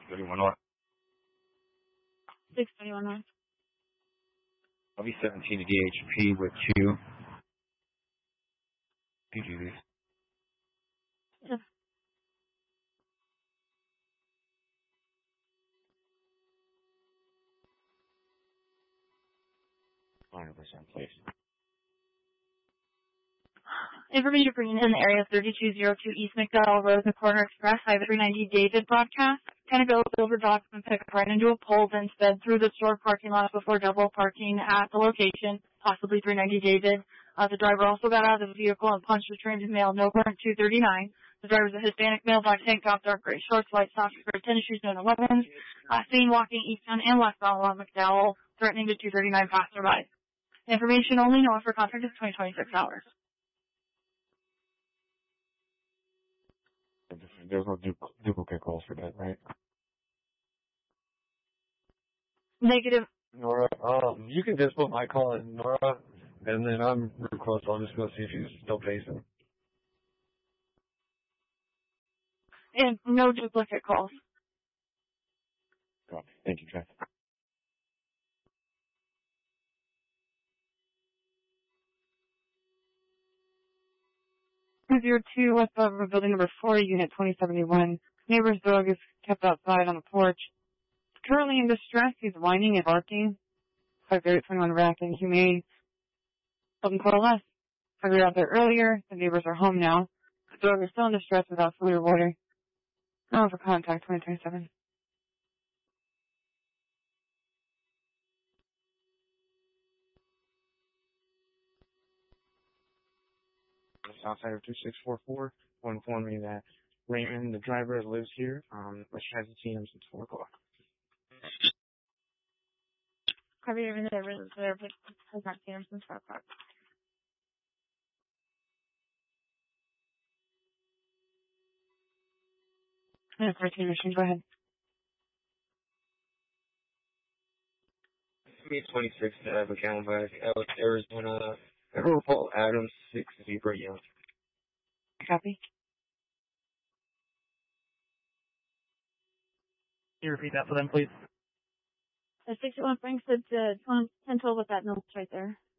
31 North. 621 North. I'll be 17 to DHP with Q. PGVs. Yeah. 100%, please. Information bringing in the area 3202 East McDowell Road, the Corner Express, Highway 390 David broadcast. Kind of go over docks and pick up right into a pole, then sped through the store parking lot before double parking at the location, possibly 390 David. The driver also got out of the vehicle and punched returned to male, no current 239. The driver is a Hispanic male, black tank top, dark gray shorts, white socks, red tennis shoes, no weapons. Seen walking eastbound and westbound along McDowell, threatening the 239 passerby. Information only, no offer contract is 20-26 hours. There's no duplicate calls for that, right? Negative. Nora, you can just put my call in Nora, and then I'm real close. I'll just go see if she's still pacing. And no duplicate calls. Copy. Thank you, Jeff. Zero 2 West Boulevard, building number 4, unit 2071. Neighbor's dog is kept outside on the porch. Currently in distress, he's whining and barking. 5821 Rack and Humane. Something call less. I was out there earlier. The neighbors are home now. The dog is still in distress without food or water. No for contact 2027. Outside of 2644 will inform me that Raymond, the driver, lives here, but she hasn't seen him since 4 o'clock. Have you even there, but has not seen him since 4 o'clock. Yeah, 14 machine, go ahead. Me 26 to have a Camelback, Alex, Arizona, Paul Adams, 6 Zebra Young. Copy. Can you repeat that for them, please? 61 Frank said 10-12 with that note right there.